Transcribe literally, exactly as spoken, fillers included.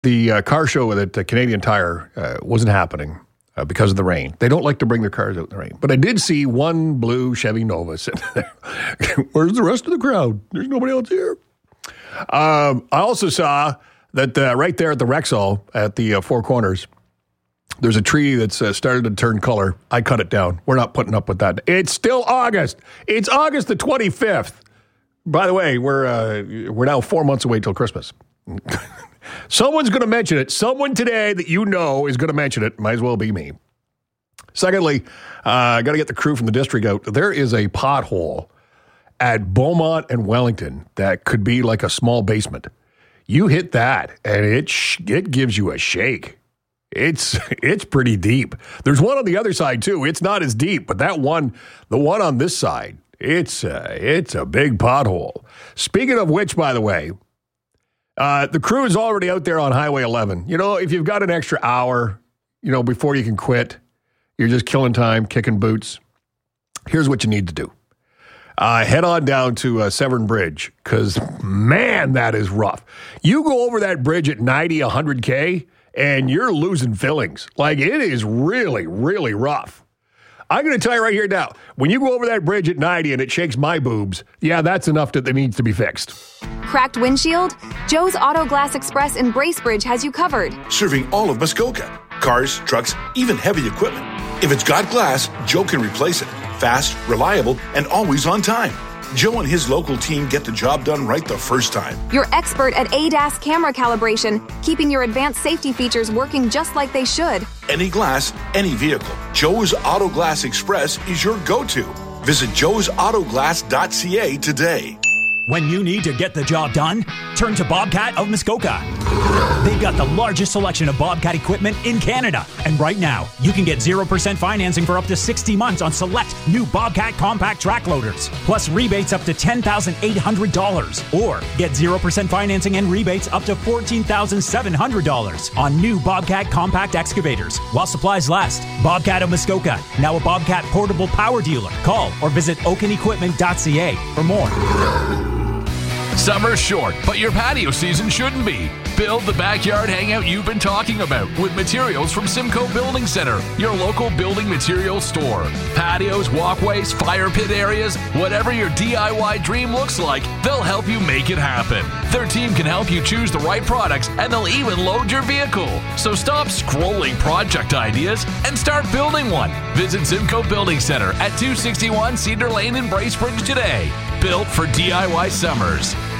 The uh, car show at uh, Canadian Tire uh, wasn't happening uh, because of the rain. They don't like to bring their cars out in the rain. But I did see one blue Chevy Nova sitting there. Where's the rest of the crowd? There's nobody else here. Um, I also saw that uh, right there at the Rexall at the uh, Four Corners, there's a tree that's uh, started to turn color. I cut it down. We're not putting up with that. It's still August. It's August the twenty-fifth. By the way, we're uh, we're now four months away till Christmas. Someone's going to mention it. Someone today that you know is going to mention it. Might as well be me. Secondly, I uh, got to get the crew from the district out. There is a pothole at Beaumont and Wellington that could be like a small basement. You hit that, and it sh- it gives you a shake. It's it's pretty deep. There's one on the other side too. It's not as deep, but that one, the one on this side, it's a, it's a big pothole. Speaking of which, by the way, uh, the crew is already out there on Highway eleven. You know, if you've got an extra hour, you know, before you can quit, you're just killing time, kicking boots. Here's what you need to do. Uh, head on down to uh, Severn Bridge, because, man, that is rough. You go over that bridge at ninety, one hundred K, and you're losing fillings. Like, it is really, really rough. I'm going to tell you right here now, when you go over that bridge at ninety and it shakes my boobs, yeah, that's enough that, that needs to be fixed. Cracked windshield? Joe's Auto Glass Express in Bracebridge has you covered. Serving all of Muskoka. Cars, trucks, even heavy equipment. If it's got glass, Joe can replace it. Fast, reliable, and always on time. Joe and his local team get the job done right the first time. You're expert at A D A S camera calibration, keeping your advanced safety features working just like they should. Any glass, any vehicle. Joe's Auto Glass Express is your go-to. Visit joes auto glass dot c a today. When you need to get the job done, turn to Bobcat of Muskoka. They've got the largest selection of Bobcat equipment in Canada. And right now, you can get zero percent financing for up to sixty months on select new Bobcat compact track loaders, plus rebates up to ten thousand eight hundred dollars. Or get zero percent financing and rebates up to fourteen thousand seven hundred dollars on new Bobcat compact excavators while supplies last. Bobcat of Muskoka, now a Bobcat portable power dealer. Call or visit oaken equipment dot c a for more. Summer's short, but your patio season shouldn't be. Build the backyard hangout you've been talking about with materials from Simcoe Building Center, your local building materials store. Patios, walkways, fire pit areas, whatever your D I Y dream looks like, they'll help you make it happen. Their team can help you choose the right products, and they'll even load your vehicle. So stop scrolling project ideas and start building one. Visit Simcoe Building Center at two sixty-one Cedar Lane in Bracebridge today. Built for D I Y summers.